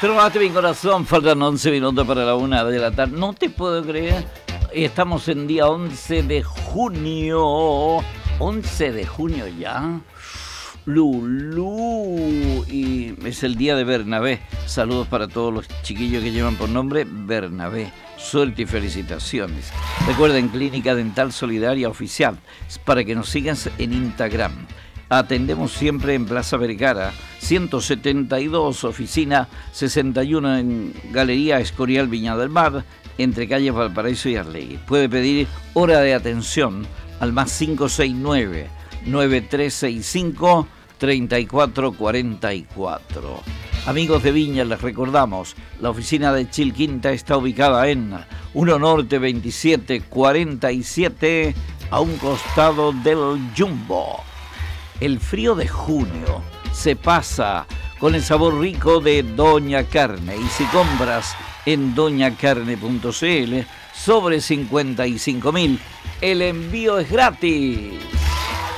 Trovate mi corazón, faltan 11 minutos para la 1 de la tarde. No te puedo creer, estamos en día 11 de junio. 11 de junio ya. Lulú. Y es el día de Bernabé. Saludos para todos los chiquillos que llevan por nombre Bernabé. Suerte y felicitaciones. Recuerden, Clínica Dental Solidaria Oficial, para que nos sigas en Instagram. Atendemos siempre en Plaza Vergara, 172, oficina 61 en Galería Escorial Viña del Mar, entre calles Valparaíso y Arlegui. Puede pedir hora de atención al más 569-9365-3444. Amigos de Viña, les recordamos, la oficina de Chilquinta está ubicada en 1 Norte 2747, a un costado del Jumbo. El frío de junio se pasa con el sabor rico de Doña Carne, y si compras en doñacarne.cl sobre 55.000, el envío es gratis.